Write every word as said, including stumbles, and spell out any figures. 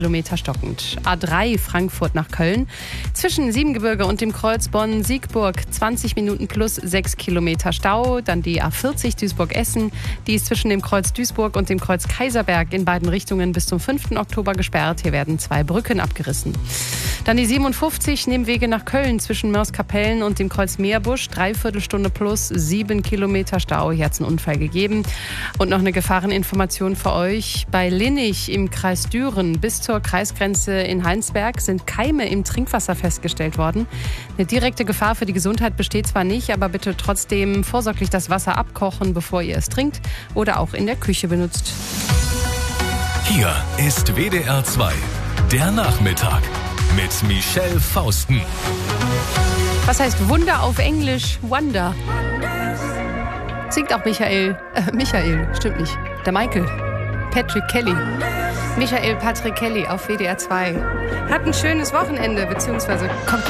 Kilometer stockend. A drei Frankfurt nach Köln. Zwischen Siebengebirge und dem Kreuz Bonn-Siegburg zwanzig Minuten plus sechs Kilometer Stau. Dann die A vierzig Duisburg-Essen. Die ist zwischen dem Kreuz Duisburg und dem Kreuz Kaiserberg in beiden Richtungen bis zum fünften Oktober gesperrt. Hier werden zwei Brücken abgerissen. Dann die siebenundfünfzig Nebenwege nach Köln zwischen Mörs-Kapellen und dem Kreuz Meerbusch. Dreiviertelstunde plus sieben Kilometer Stau. Hier hat es einen Unfall gegeben. Und noch eine Gefahreninformation für euch. Bei Linnich im Kreis Düren bis zur Kreisgrenze in Heinsberg sind Keime im Trinkwasser festgestellt worden. Eine direkte Gefahr für die Gesundheit besteht zwar nicht, aber bitte trotzdem vorsorglich das Wasser abkochen, bevor ihr es trinkt oder auch in der Küche benutzt. Hier ist W D R zwei, der Nachmittag mit Michelle Fausten. Was heißt Wunder auf Englisch? Wonder. Singt auch Michael. Äh, Michael, stimmt nicht. Der Michael. Patrick Kelly. Michael Patrick Kelly auf W D R zwei. Hat ein schönes Wochenende, beziehungsweise kommt